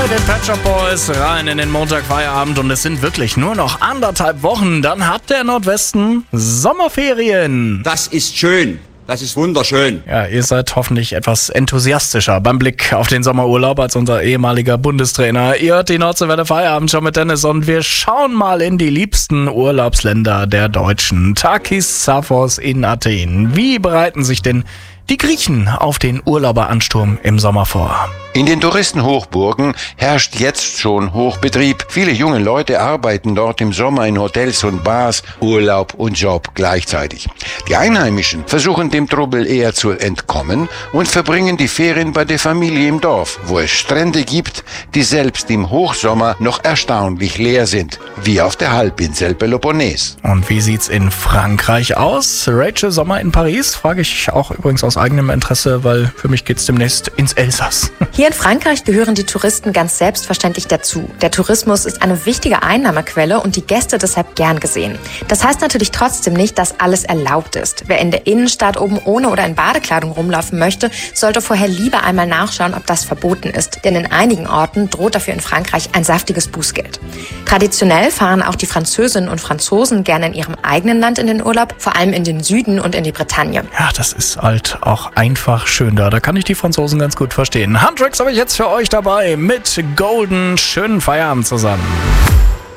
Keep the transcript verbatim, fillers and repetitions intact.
den Pet Shop Boys rein in den Montagfeierabend und es sind wirklich nur noch anderthalb Wochen. Dann hat der Nordwesten Sommerferien. Das ist schön. Das ist wunderschön. Ja, ihr seid hoffentlich etwas enthusiastischer beim Blick auf den Sommerurlaub als unser ehemaliger Bundestrainer. Ihr hört die Nordseewelle Feierabend schon mit Dennis und wir schauen mal in die liebsten Urlaubsländer der Deutschen. Takis Zaphos in Athen. Wie bereiten sich denn die Griechen auf den Urlauberansturm im Sommer vor? In den Touristenhochburgen herrscht jetzt schon Hochbetrieb. Viele junge Leute arbeiten dort im Sommer in Hotels und Bars, Urlaub und Job gleichzeitig. Die Einheimischen versuchen dem Trubel eher zu entkommen und verbringen die Ferien bei der Familie im Dorf, wo es Strände gibt, die selbst im Hochsommer noch erstaunlich leer sind, wie auf der Halbinsel Peloponnes. Und wie sieht's in Frankreich aus? Rachel, Sommer in Paris? Frage ich auch übrigens aus eigenem Interesse, weil für mich geht's demnächst ins Elsass. Hier in Frankreich gehören die Touristen ganz selbstverständlich dazu. Der Tourismus ist eine wichtige Einnahmequelle und die Gäste deshalb gern gesehen. Das heißt natürlich trotzdem nicht, dass alles erlaubt ist. Wer in der Innenstadt oben ohne oder in Badekleidung rumlaufen möchte, sollte vorher lieber einmal nachschauen, ob das verboten ist. Denn in einigen Orten droht dafür in Frankreich ein saftiges Bußgeld. Traditionell fahren auch die Französinnen und Franzosen gerne in ihrem eigenen Land in den Urlaub, vor allem in den Süden und in die Bretagne. Ja, das ist halt auch einfach schön da. Da kann ich die Franzosen ganz gut verstehen. Handtricks habe ich jetzt für euch dabei mit Golden. Schönen Feierabend zusammen.